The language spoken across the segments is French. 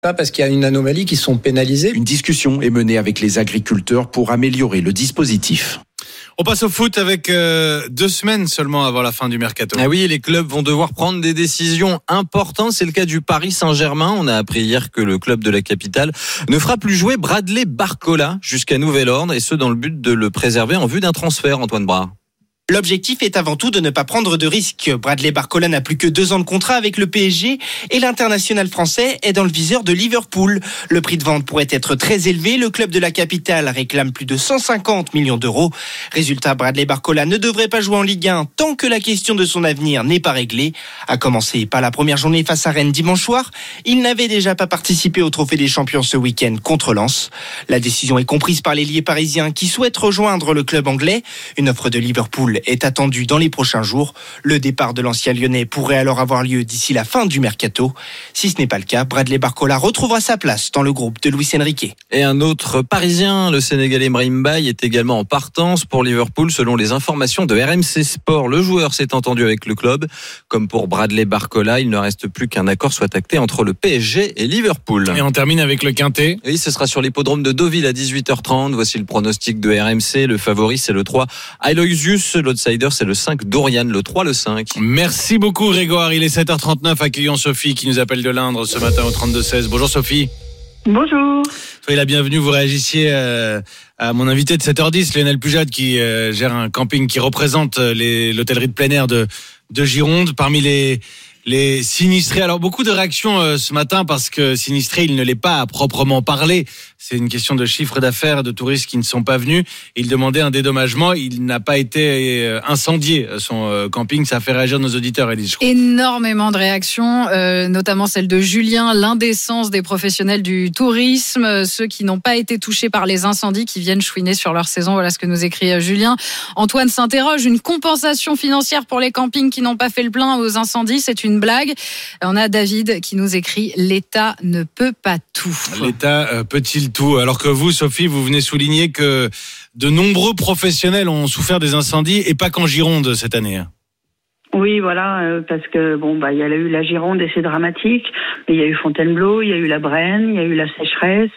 Pas parce qu'il y a une anomalie qui sont pénalisés. Une discussion est menée avec les agriculteurs pour améliorer le dispositif. On passe au foot avec 2 semaines seulement avant la fin du mercato. Ah oui, les clubs vont devoir prendre des décisions importantes. C'est le cas du Paris Saint-Germain. On a appris hier que le club de la capitale ne fera plus jouer Bradley Barcola jusqu'à nouvel ordre, et ce dans le but de le préserver en vue d'un transfert, Antoine Bras. L'objectif est avant tout de ne pas prendre de risques. Bradley Barcola n'a plus que 2 ans de contrat avec le PSG et l'international français est dans le viseur de Liverpool. Le prix de vente pourrait être très élevé. Le club de la capitale réclame plus de 150 millions d'euros. Résultat, Bradley Barcola ne devrait pas jouer en Ligue 1 tant que la question de son avenir n'est pas réglée. À commencer par la première journée face à Rennes dimanche soir, il n'avait déjà pas participé au Trophée des Champions ce week-end contre Lens. La décision est comprise par l'ailier parisien qui souhaite rejoindre le club anglais. Une offre de Liverpool est attendu dans les prochains jours. Le départ de l'ancien Lyonnais pourrait alors avoir lieu d'ici la fin du mercato. Si ce n'est pas le cas, Bradley Barcola retrouvera sa place dans le groupe de Luis Enrique. Et un autre Parisien, le Sénégalais Brahim Mbaye, est également en partance pour Liverpool selon les informations de RMC Sport. Le joueur s'est entendu avec le club. Comme pour Bradley Barcola, il ne reste plus qu'un accord soit acté entre le PSG et Liverpool. Et on termine avec le quintet. Oui, ce sera sur l'hippodrome de Deauville à 18h30. Voici le pronostic de RMC. Le favori, c'est le 3 Aloysius. L'outsider, c'est le 5 Dorian. Le 3, le 5. Merci beaucoup Grégoire. Il est 7h39. Accueillons Sophie qui nous appelle de l'Indre ce matin au 32-16. Bonjour Sophie. Bonjour. Soyez la bienvenue. Vous réagissiez à mon invité de 7h10, Lionel Pujade, qui gère un camping qui représente l'hôtellerie de plein air de Gironde. Parmi les sinistrés. Alors beaucoup de réactions ce matin parce que sinistré, il ne l'est pas à proprement parler. C'est une question de chiffre d'affaires, de touristes qui ne sont pas venus. Il demandait un dédommagement. Il n'a pas été incendié, son camping. Ça a fait réagir nos auditeurs, Élise. Énormément de réactions, notamment celle de Julien, l'indécence des professionnels du tourisme, ceux qui n'ont pas été touchés par les incendies, qui viennent chouiner sur leur saison. Voilà ce que nous écrit Julien. Antoine s'interroge, une compensation financière pour les campings qui n'ont pas fait le plein aux incendies, c'est une blague. On a David qui nous écrit « L'État ne peut pas tout ». L'État peut-il tout ? Alors que vous, Sophie, vous venez souligner que de nombreux professionnels ont souffert des incendies et pas qu'en Gironde cette année. Oui, voilà, parce que il y a eu la Gironde et c'est dramatique, mais il y a eu Fontainebleau, il y a eu la Brenne, il y a eu la sécheresse.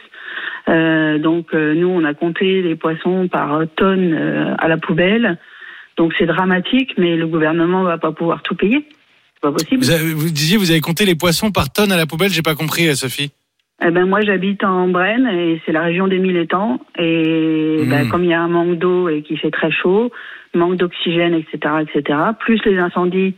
Nous, on a compté les poissons par tonne à la poubelle. Donc c'est dramatique, mais le gouvernement va pas pouvoir tout payer. C'est pas possible. Vous disiez, vous avez compté les poissons par tonne à la poubelle. J'ai pas compris, Sophie. Moi, j'habite en Brenne et c'est la région des 1000 étangs. Et comme il y a un manque d'eau et qu'il fait très chaud, manque d'oxygène, etc., plus les incendies,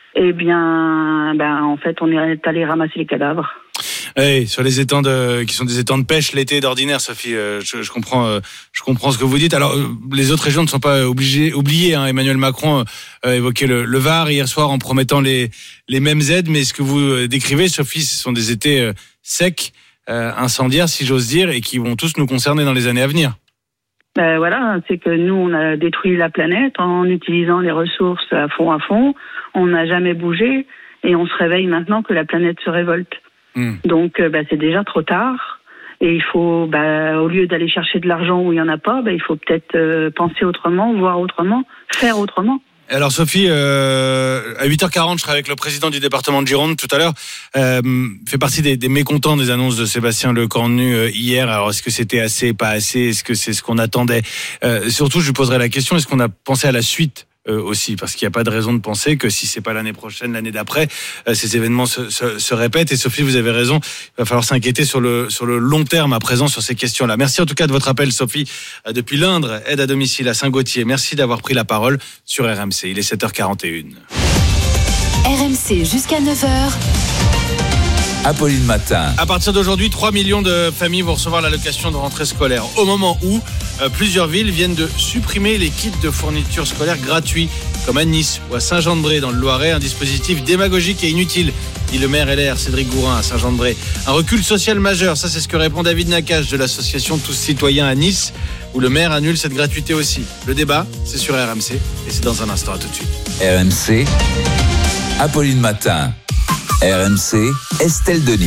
en fait, on est allé ramasser les cadavres. Hey, sur les étangs qui sont des étangs de pêche l'été d'ordinaire, Sophie, je comprends ce que vous dites. Alors, les autres régions ne sont pas oubliées. Emmanuel Macron évoquait le Var hier soir en promettant les mêmes aides, mais ce que vous décrivez, Sophie, ce sont des étés secs, incendiaires, si j'ose dire, et qui vont tous nous concerner dans les années à venir. C'est que nous, on a détruit la planète en utilisant les ressources à fond. On n'a jamais bougé et on se réveille maintenant que la planète se révolte. Donc, c'est déjà trop tard. Et il faut, au lieu d'aller chercher de l'argent où il n'y en a pas, il faut peut-être penser autrement, voir autrement, faire autrement. Alors Sophie, à 8h40, je serai avec le président du département de Gironde tout à l'heure. Fait partie des mécontents des annonces de Sébastien Lecornu hier. Alors est-ce que c'était assez, pas assez ? Est-ce que c'est ce qu'on attendait ? Surtout, je lui poserai la question, est-ce qu'on a pensé à la suite aussi, parce qu'il n'y a pas de raison de penser que si c'est pas l'année prochaine, l'année d'après, ces événements se répètent. Et Sophie, vous avez raison, il va falloir s'inquiéter sur le long terme à présent sur ces questions-là. Merci en tout cas de votre appel, Sophie, depuis l'Indre, aide à domicile à Saint-Gauthier. Merci d'avoir pris la parole sur RMC. Il est 7h41. RMC jusqu'à 9h. Apolline Matin. À partir d'aujourd'hui, 3 millions de familles vont recevoir l'allocation de rentrée scolaire. Au moment où plusieurs villes viennent de supprimer les kits de fourniture scolaire gratuits, comme à Nice ou à Saint-Jean-de-Bray dans le Loiret, un dispositif démagogique et inutile, dit le maire LR Cédric Gourin à Saint-Jean-de-Bray. Un recul social majeur, ça c'est ce que répond David Nakache de l'association Tous Citoyens à Nice, où le maire annule cette gratuité aussi. Le débat, c'est sur RMC et c'est dans un instant. À tout de suite. RMC, Apolline Matin. RMC, Estelle Denis.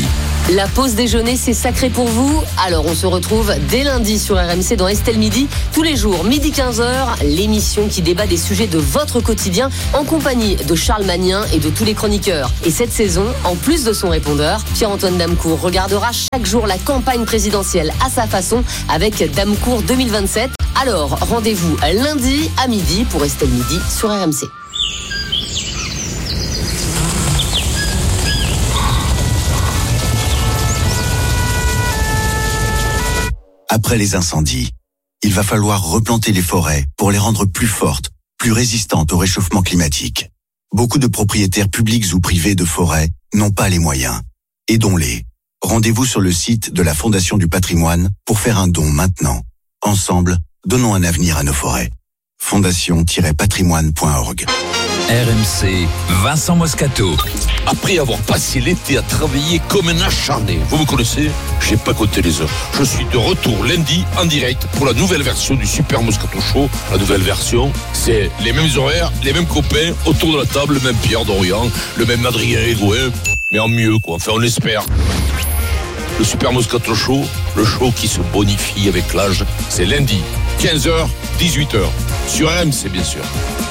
La pause déjeuner, c'est sacré pour vous. Alors on se retrouve dès lundi sur RMC dans Estelle Midi. Tous les jours, midi 15h, l'émission qui débat des sujets de votre quotidien en compagnie de Charles Magnin et de tous les chroniqueurs. Et cette saison, en plus de son répondeur, Pierre-Antoine Damecourt regardera chaque jour la campagne présidentielle à sa façon avec Damecourt 2027. Alors rendez-vous lundi à midi pour Estelle Midi sur RMC. Après les incendies, il va falloir replanter les forêts pour les rendre plus fortes, plus résistantes au réchauffement climatique. Beaucoup de propriétaires publics ou privés de forêts n'ont pas les moyens. Aidons-les. Rendez-vous sur le site de la Fondation du Patrimoine pour faire un don maintenant. Ensemble, donnons un avenir à nos forêts. fondation-patrimoine.org. RMC, Vincent Moscato. Après avoir passé l'été à travailler comme un acharné, vous me connaissez, j'ai pas compté les heures. Je suis de retour lundi en direct pour la nouvelle version du Super Moscato Show. La nouvelle version, c'est les mêmes horaires, les mêmes copains autour de la table, le même Pierre Dorian, le même Adrien Edouin, mais en mieux quoi, enfin on espère. Le Super Moscato Show, le show qui se bonifie avec l'âge, c'est lundi, 15h, 18h, sur RMC bien sûr.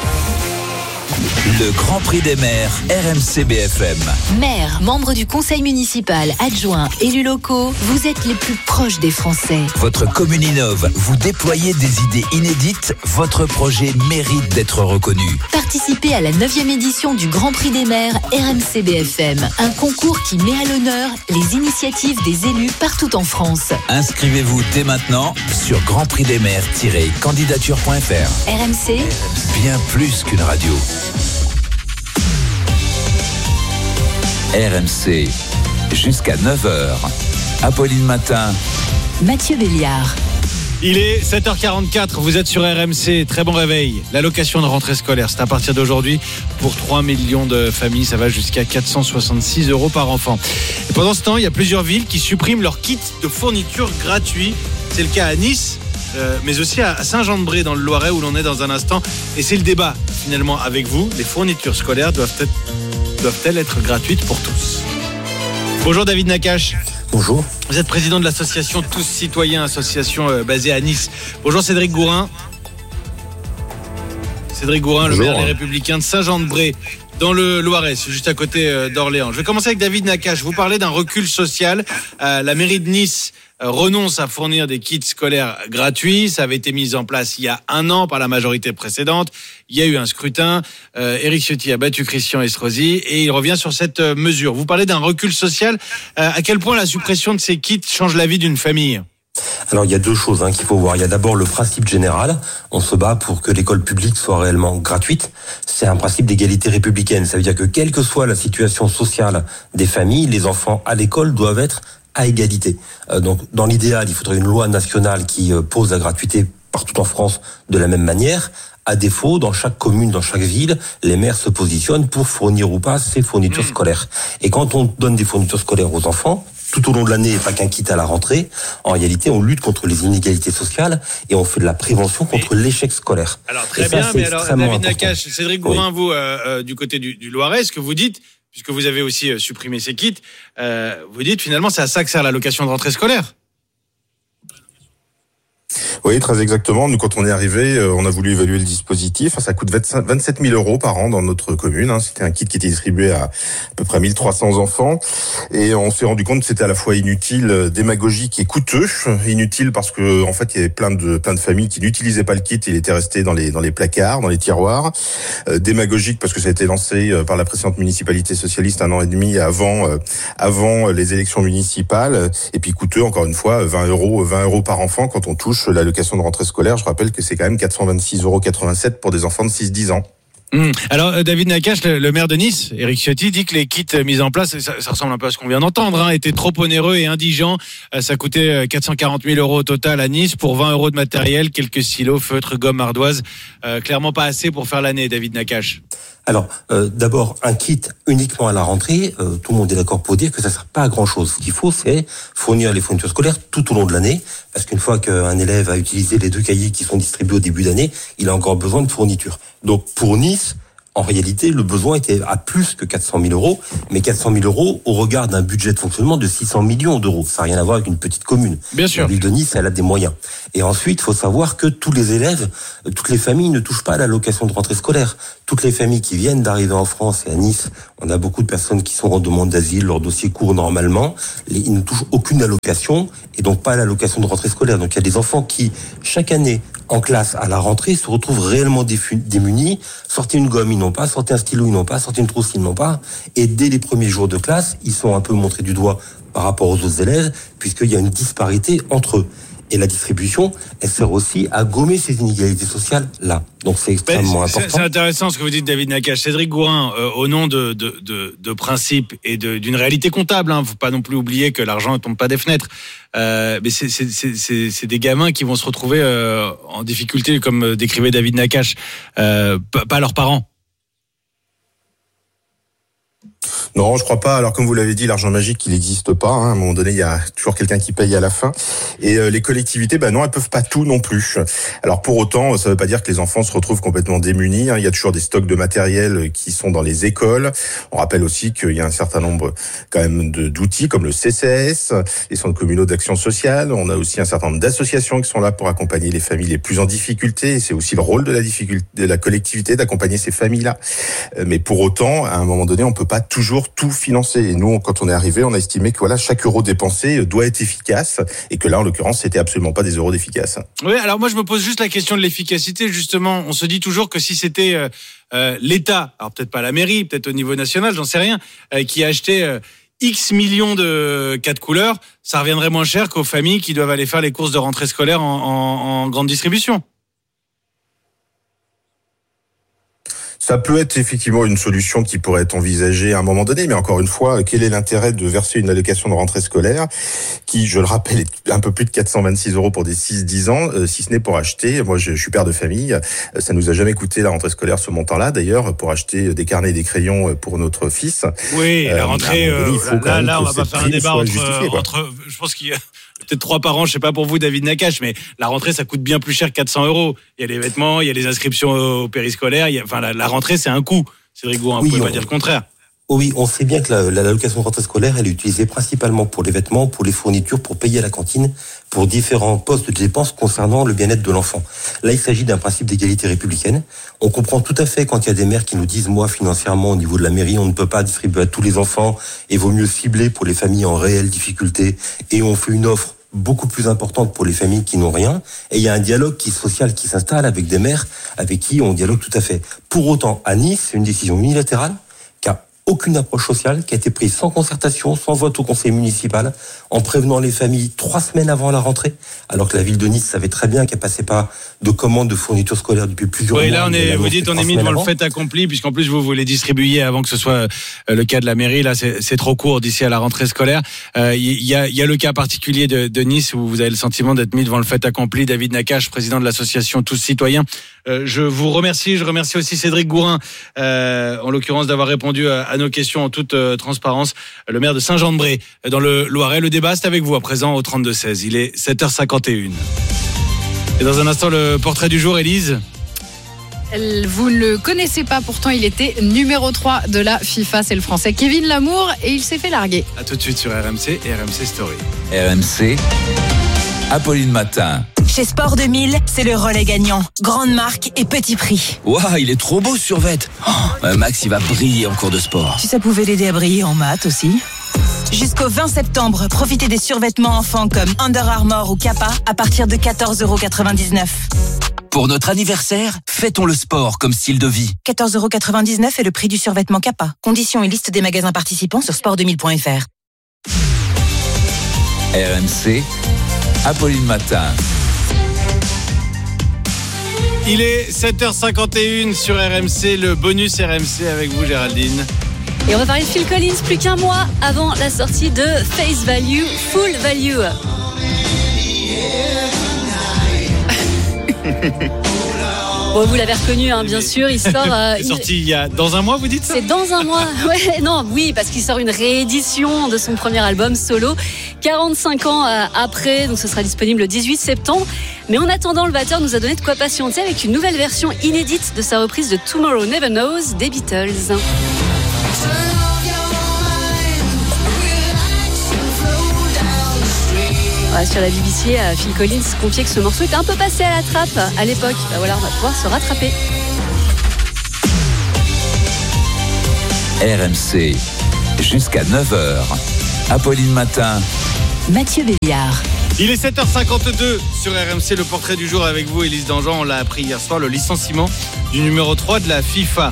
Le Grand Prix des maires, RMC BFM. Maire, membre du conseil municipal, adjoint, élus locaux, vous êtes les plus proches des Français. Votre commune innove, vous déployez des idées inédites, votre projet mérite d'être reconnu. Participez à la 9e édition du Grand Prix des maires RMC BFM, un concours qui met à l'honneur les initiatives des élus partout en France. Inscrivez-vous dès maintenant sur grandprixdesmaires-candidature.fr. RMC, bien plus qu'une radio. RMC, jusqu'à 9h. Apolline Matin, Mathieu Béliard. Il est 7h44, vous êtes sur RMC, très bon réveil. L'allocation de rentrée scolaire, c'est à partir d'aujourd'hui pour 3 millions de familles, ça va jusqu'à 466 € par enfant. Et pendant ce temps, il y a plusieurs villes qui suppriment leurs kits de fourniture gratuits. C'est le cas à Nice, mais aussi à Saint-Jean-de-Bray dans le Loiret où l'on est dans un instant. Et c'est le débat finalement avec vous, les fournitures scolaires doivent-elles être gratuites pour tous? Bonjour David Nakache. Bonjour. Vous êtes président de l'association Tous Citoyens, association basée à Nice. Bonjour Cédric Gourin. Cédric Gourin, bonjour. Le maire des Républicains de Saint-Jean-de-Bray, dans le Loiret, c'est juste à côté d'Orléans. Je vais commencer avec David Nakache. Vous parlez d'un recul social. La mairie de Nice renonce à fournir des kits scolaires gratuits. Ça avait été mis en place il y a 1 an par la majorité précédente. Il y a eu un scrutin. Éric Ciotti a battu Christian Estrosi et il revient sur cette mesure. Vous parlez d'un recul social. À quel point la suppression de ces kits change la vie d'une famille ? Alors il y a 2 choses qu'il faut voir. Il y a d'abord le principe général. On se bat pour que l'école publique soit réellement gratuite. C'est un principe d'égalité républicaine. Ça veut dire que quelle que soit la situation sociale des familles, les enfants à l'école doivent être à égalité. Donc dans l'idéal, il faudrait une loi nationale qui pose la gratuité partout en France de la même manière. À défaut, dans chaque commune, dans chaque ville, les maires se positionnent pour fournir ou pas ces fournitures scolaires. Et quand on donne des fournitures scolaires aux enfants, tout au long de l'année et pas qu'un kit à la rentrée, en réalité, on lutte contre les inégalités sociales et on fait de la prévention contre l'échec scolaire. Alors très bien, mais alors David Nakache, Cédric Gourin, vous, du côté du Loiret, ce que vous dites, puisque vous avez aussi supprimé ces kits, vous dites finalement c'est à ça que sert l'allocation de rentrée scolaire. Oui, très exactement. Nous, quand on est arrivé, on a voulu évaluer le dispositif. Ça coûte 27 000 € par an dans notre commune. C'était un kit qui était distribué à peu près 1300 enfants. Et on s'est rendu compte que c'était à la fois inutile, démagogique et coûteux. Inutile parce que, en fait, il y avait plein de familles qui n'utilisaient pas le kit. Il était resté dans les placards, dans les tiroirs. Démagogique parce que ça a été lancé par la précédente municipalité socialiste 1 an et demi avant les élections municipales. Et puis coûteux, encore une fois, 20 € par enfant quand on touche l'allocation de rentrée scolaire. Je rappelle que c'est quand même 426,87 € pour des enfants de 6-10 ans. Alors David Nakache, le maire de Nice, Éric Ciotti, dit que les kits mis en place, ça ressemble un peu à ce qu'on vient d'entendre, étaient trop onéreux et indigents. Ça coûtait 440 000 € au total à Nice pour 20 € de matériel, quelques stylos, feutres, gommes, ardoises. Clairement pas assez pour faire l'année, David Nakache. Alors, d'abord, un kit uniquement à la rentrée, tout le monde est d'accord pour dire que ça ne sert pas à grand-chose. Ce qu'il faut, c'est fournir les fournitures scolaires tout au long de l'année, parce qu'une fois qu'un élève a utilisé les 2 cahiers qui sont distribués au début d'année, il a encore besoin de fournitures. Donc, pour Nice, En réalité, le besoin était à plus que 400 000 euros, mais 400 000 euros au regard d'un budget de fonctionnement de 600 millions d'euros. Ça n'a rien à voir avec une petite commune. Bien sûr. La ville de Nice, elle a des moyens. Et ensuite, il faut savoir que tous les élèves, toutes les familles ne touchent pas à l'allocation de rentrée scolaire. Toutes les familles qui viennent d'arriver en France et à Nice, on a beaucoup de personnes qui sont en demande d'asile, leur dossier court normalement, ils ne touchent aucune allocation et donc pas à l'allocation de rentrée scolaire. Donc il y a des enfants qui, chaque année, en classe à la rentrée, se retrouvent réellement démunis. Sortez une gomme, ils n'ont pas. Sortez un stylo, ils n'ont pas. Sortez une trousse, ils n'ont pas. Et dès les premiers jours de classe, ils sont un peu montrés du doigt par rapport aux autres élèves, puisqu'il y a une disparité entre eux. Et la distribution, elle sert aussi à gommer ces inégalités sociales-là. Donc c'est extrêmement important. C'est intéressant ce que vous dites, David Nakache. Cédric Gourin, au nom de principes et d'une réalité comptable, faut pas non plus oublier que l'argent ne tombe pas des fenêtres. Mais c'est des gamins qui vont se retrouver en difficulté, comme décrivait David Nakache, pas leurs parents. Non, je crois pas. Alors, comme vous l'avez dit, l'argent magique, il n'existe pas. À un moment donné, il y a toujours quelqu'un qui paye à la fin. Et les collectivités, non, elles peuvent pas tout non plus. Alors, pour autant, ça veut pas dire que les enfants se retrouvent complètement démunis. Il y a toujours des stocks de matériel qui sont dans les écoles. On rappelle aussi qu'il y a un certain nombre, quand même, d'outils comme le CCAS, les centres communaux d'action sociale. On a aussi un certain nombre d'associations qui sont là pour accompagner les familles les plus en difficulté. Et c'est aussi le rôle de la collectivité d'accompagner ces familles-là. Mais pour autant, à un moment donné, on peut pas toujours tout financer. Et nous, quand on est arrivé, on a estimé que chaque euro dépensé doit être efficace et que là, en l'occurrence, c'était absolument pas des euros d'efficace. Oui, alors moi, je me pose juste la question de l'efficacité. Justement, on se dit toujours que si c'était l'État, alors peut-être pas la mairie, peut-être au niveau national, j'en sais rien, qui achetait X millions de 4 couleurs, ça reviendrait moins cher qu'aux familles qui doivent aller faire les courses de rentrée scolaire en grande distribution. Ça peut être effectivement une solution qui pourrait être envisagée à un moment donné, mais encore une fois, quel est l'intérêt de verser une allocation de rentrée scolaire qui, je le rappelle, est un peu plus de 426 euros pour des 6-10 ans, si ce n'est pour acheter, moi je suis père de famille, ça nous a jamais coûté la rentrée scolaire ce montant-là, d'ailleurs, pour acheter des carnets et des crayons pour notre fils. Oui, la rentrée, là on va pas faire un débat entre je pense qu'il y a peut-être 3 par an, je sais pas pour vous David Nakache, mais la rentrée ça coûte bien plus cher que 400 euros. Il y a les vêtements, il y a les inscriptions au périscolaire, la rentrée c'est un coût. Cédric Gourin, vous pouvez pas dire le contraire. Oui, on sait bien que l'allocation de rentrée scolaire, elle est utilisée principalement pour les vêtements, pour les fournitures, pour payer à la cantine, pour différents postes de dépenses concernant le bien-être de l'enfant. Là, il s'agit d'un principe d'égalité républicaine. On comprend tout à fait quand il y a des maires qui nous disent, moi, financièrement, au niveau de la mairie, on ne peut pas distribuer à tous les enfants et vaut mieux cibler pour les familles en réelle difficulté et on fait une offre beaucoup plus importante pour les familles qui n'ont rien. Et il y a un dialogue social qui s'installe avec des maires avec qui on dialogue tout à fait. Pour autant, à Nice, c'est une décision unilatérale qui a aucune approche sociale, qui a été prise sans concertation, sans vote au conseil municipal, en prévenant les familles 3 semaines avant la rentrée, alors que la ville de Nice savait très bien qu'elle passait pas de commandes de fournitures scolaires depuis plusieurs mois. Oui, là, vous dites, on est mis devant le fait accompli, puisqu'en plus, vous les distribuiez avant que ce soit le cas de la mairie. Là, c'est trop court d'ici à la rentrée scolaire. Il y a le cas particulier de Nice où vous avez le sentiment d'être mis devant le fait accompli. David Nakache, président de l'association Tous Citoyens. Je vous remercie. Je remercie aussi Cédric Gourin, en l'occurrence, d'avoir répondu à nos questions en toute transparence. Le maire de Saint-Jean-de-Bray, dans le Loiret. Le débat, c'est avec vous à présent au 32-16. Il est 7h51. Et dans un instant, le portrait du jour, Élise. Vous ne le connaissez pas, pourtant il était numéro 3 de la FIFA, c'est le français Kevin Lamour et il s'est fait larguer. A tout de suite sur RMC et RMC Story. RMC, Apolline Matin. Chez Sport 2000, c'est le relais gagnant. Grande marque et petit prix. Waouh, il est trop beau ce survêt. Max, il va briller en cours de sport. Si ça pouvait l'aider à briller en maths aussi. Jusqu'au 20 septembre, profitez des survêtements enfants comme Under Armour ou Kappa à partir de 14,99 €. Pour notre anniversaire, fêtons le sport comme style de vie. 14,99 € est le prix du survêtement Kappa. Conditions et liste des magasins participants sur sport2000.fr. RMC, Apolline Matin. Il est 7h51 sur RMC, le bonus RMC avec vous Géraldine. Et on va parler de Phil Collins plus qu'un mois avant la sortie de Face Value, Full Value. Bon, vous l'avez reconnu, hein, bien sûr. Il sort. C'est sorti il y a dans un mois, vous dites ça ? C'est dans un mois. Ouais, non, oui, parce qu'il sort une réédition de son premier album solo, 45 ans après. Donc, ce sera disponible le 18 septembre. Mais en attendant, le batteur nous a donné de quoi patienter avec une nouvelle version inédite de sa reprise de Tomorrow Never Knows des Beatles. Sur la BBC, Phil Collins confiait que ce morceau était un peu passé à la trappe à l'époque. Voilà, on va pouvoir se rattraper. RMC, jusqu'à 9h. Apolline Matin. Mathieu Béliard. Il est 7h52 sur RMC, le portrait du jour avec vous, Élise Dangean. On l'a appris hier soir, le licenciement du numéro 3 de la FIFA.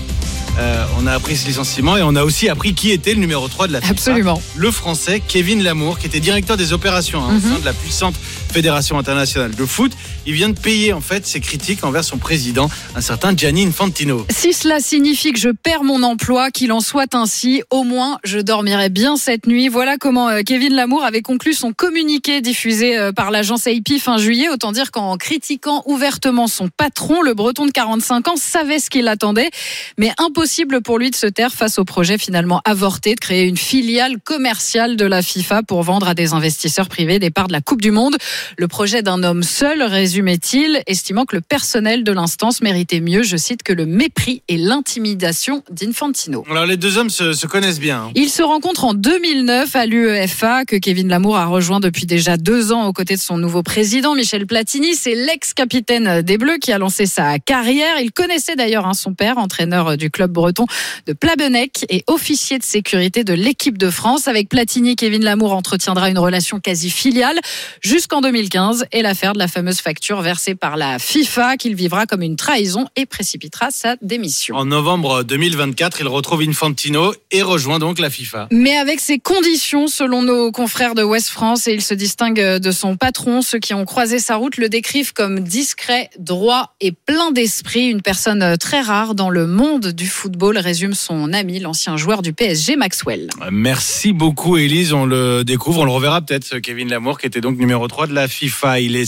On a appris ce licenciement et on a aussi appris qui était le numéro 3 de la FIFA. Absolument. Le Français Kevin Lamour, qui était directeur des opérations au sein de la puissante Fédération internationale de foot. Il vient de payer en fait ses critiques envers son président, un certain Gianni Infantino. Si cela signifie que je perds mon emploi, qu'il en soit ainsi, au moins je dormirai bien cette nuit. Voilà comment Kevin Lamour avait conclu son communiqué diffusé par l'agence AP fin juillet. Autant dire qu'en critiquant ouvertement son patron, le Breton de 45 ans savait ce qui l'attendait, mais impossible pour lui de se taire face au projet finalement avorté de créer une filiale commerciale de la FIFA pour vendre à des investisseurs privés des parts de la Coupe du Monde. Le projet d'un homme seul, résumait-il, estimant que le personnel de l'instance méritait mieux, je cite, que le mépris et l'intimidation d'Infantino. Alors les deux hommes se connaissent bien. Hein. Ils se rencontrent en 2009 à l'UEFA, que Kevin Lamour a rejoint depuis déjà 2 ans aux côtés de son nouveau président, Michel Platini. C'est l'ex-capitaine des Bleus qui a lancé sa carrière. Il connaissait d'ailleurs son père, entraîneur du club breton de Plabennec et officier de sécurité de l'équipe de France. Avec Platini, Kevin Lamour entretiendra une relation quasi filiale jusqu'en 2015 et l'affaire de la fameuse facture versée par la FIFA qu'il vivra comme une trahison et précipitera sa démission. En novembre 2024, il retrouve Infantino et rejoint donc la FIFA. Mais avec ses conditions, selon nos confrères de Ouest France, et il se distingue de son patron. Ceux qui ont croisé sa route le décrivent comme discret, droit et plein d'esprit. Une personne très rare dans le monde du football, résume son ami, l'ancien joueur du PSG, Maxwell. Merci beaucoup, Élise. On le découvre, on le reverra peut-être, ce Kevin Lamour, qui était donc numéro 3 de la FIFA. Il est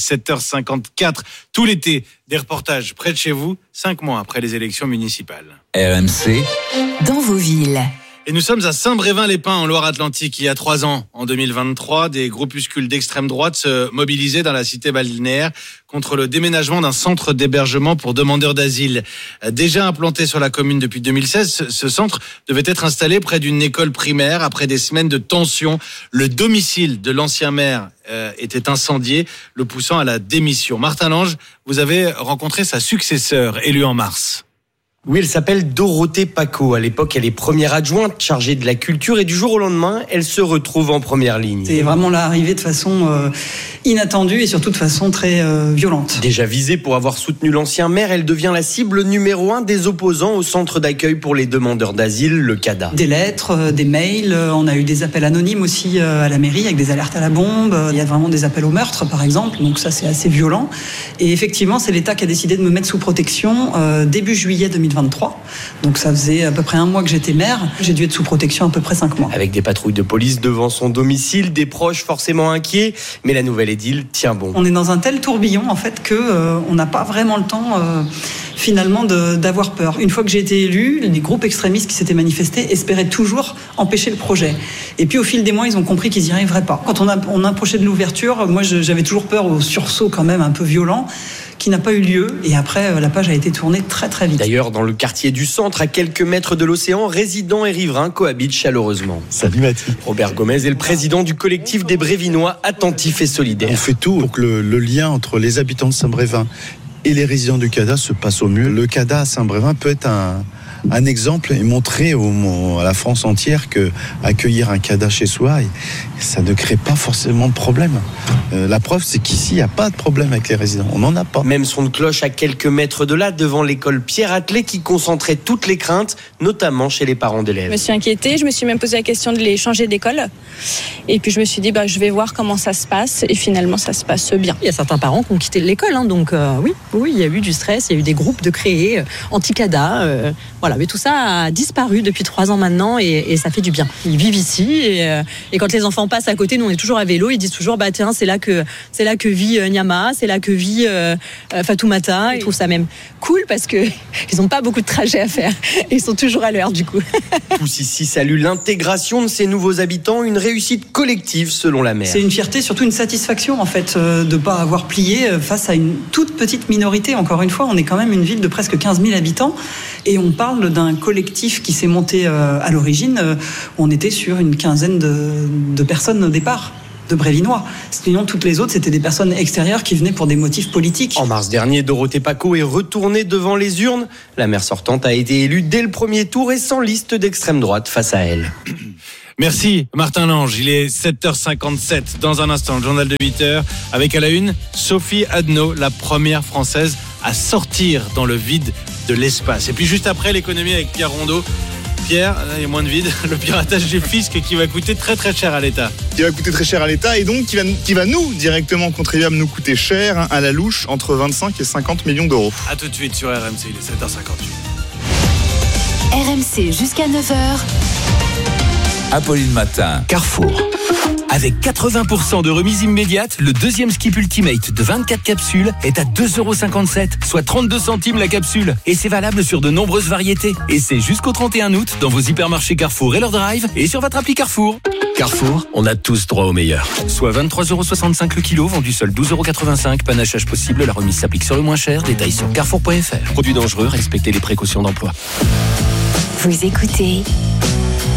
7h54 tout l'été. Des reportages près de chez vous, 5 mois après les élections municipales. RMC. Dans vos villes. Et nous sommes à Saint-Brévin-les-Pins, en Loire-Atlantique. Il y a 3 ans, en 2023, des groupuscules d'extrême droite se mobilisaient dans la cité balnéaire contre le déménagement d'un centre d'hébergement pour demandeurs d'asile. Déjà implanté sur la commune depuis 2016, ce centre devait être installé près d'une école primaire. Après des semaines de tension, le domicile de l'ancien maire était incendié, le poussant à la démission. Martin Lange, vous avez rencontré sa successeur, élue en mars. Oui, elle s'appelle Dorothée Paco. À l'époque, elle est première adjointe chargée de la culture et du jour au lendemain, elle se retrouve en première ligne. C'est vraiment là arrivé de façon inattendue et surtout de façon très violente. Déjà visée pour avoir soutenu l'ancien maire, elle devient la cible numéro 1 des opposants au centre d'accueil pour les demandeurs d'asile, le CADA. Des lettres, des mails, on a eu des appels anonymes aussi à la mairie avec des alertes à la bombe. Il y a vraiment des appels au meurtre, par exemple, donc ça c'est assez violent. Et effectivement, c'est l'État qui a décidé de me mettre sous protection début juillet 2023. Donc ça faisait à peu près 1 mois que j'étais maire. J'ai dû être sous protection à peu près 5 mois. Avec des patrouilles de police devant son domicile, des proches forcément inquiets, mais la nouvelle édile tient bon. On est dans un tel tourbillon en fait que on n'a pas vraiment le temps finalement d'avoir peur. Une fois que j'ai été élu, les groupes extrémistes qui s'étaient manifestés espéraient toujours empêcher le projet. Et puis au fil des mois, ils ont compris qu'ils n'y arriveraient pas. Quand on approchait de l'ouverture, moi j'avais toujours peur au sursaut quand même un peu violent qui n'a pas eu lieu. Et après, la page a été tournée très très vite. D'ailleurs, dans le quartier du centre, à quelques mètres de l'océan, résidents et riverains cohabitent chaleureusement. Salut Mathieu. Robert Gomez est le président du collectif des Brévinois attentifs et solidaires. On fait tout pour que le lien entre les habitants de Saint-Brévin et les résidents du CADA se passe au mieux. Le CADA à Saint-Brévin peut être un exemple et montrer à la France entière que accueillir un CADA chez soi, ça ne crée pas forcément de problème. La preuve, c'est qu'ici, il n'y a pas de problème avec les résidents. On n'en a pas. Même son de cloche à quelques mètres de là, devant l'école Pierre Attelé, qui concentrait toutes les craintes, notamment chez les parents d'élèves. Je me suis inquiétée, je me suis même posé la question de les changer d'école. Et puis je me suis dit, je vais voir comment ça se passe. Et finalement, ça se passe bien. Il y a certains parents qui ont quitté l'école, donc oui, il y a eu du stress, il y a eu des groupes de créés anti-CADA. Voilà. Voilà, mais tout ça a disparu depuis 3 ans maintenant et ça fait du bien. Ils vivent ici et quand les enfants passent à côté, nous on est toujours à vélo, ils disent toujours bah tiens c'est là que vit Nyama, c'est là que vit Fatoumata. Ils trouvent ça même cool parce que ils n'ont pas beaucoup de trajets à faire et ils sont toujours à l'heure du coup. Tous ici saluent l'intégration de ces nouveaux habitants, une réussite collective selon la maire. C'est une fierté, surtout une satisfaction en fait de ne pas avoir plié face à une toute petite minorité. Encore une fois, on est quand même une ville de presque 15 000 habitants et on parle d'un collectif qui s'est monté à l'origine. On était sur une quinzaine de personnes au départ, de Brévinois. Sinon, toutes les autres, c'était des personnes extérieures qui venaient pour des motifs politiques. En mars dernier, Dorothée Pacaud est retournée devant les urnes. La maire sortante a été élue dès le premier tour et sans liste d'extrême droite face à elle. Merci Martin Lange, il est 7h57. Dans un instant, le journal de 8h avec à la une Sophie Adno, la première française à sortir dans le vide de l'espace. Et puis juste après, l'économie avec Pierre Rondeau. Pierre, il y a moins de vide, le piratage du fisc qui va coûter très très cher à l'État. Qui va coûter très cher à l'État et donc qui va nous, directement contribuables, nous coûter cher à la louche, entre 25 et 50 millions d'euros. A tout de suite sur RMC, il est 7h58. RMC jusqu'à 9h. Apolline Matin, Carrefour. Avec 80% de remise immédiate, le deuxième Skip Ultimate de 24 capsules est à 2,57€, soit 32 centimes la capsule. Et c'est valable sur de nombreuses variétés. Et c'est jusqu'au 31 août dans vos hypermarchés Carrefour et leur drive et sur votre appli Carrefour. Carrefour, on a tous droit au meilleur. Soit 23,65€ le kilo, vendu seul 12,85€. Panachage possible, la remise s'applique sur le moins cher. Détails sur carrefour.fr. Produit dangereux, respectez les précautions d'emploi. Vous écoutez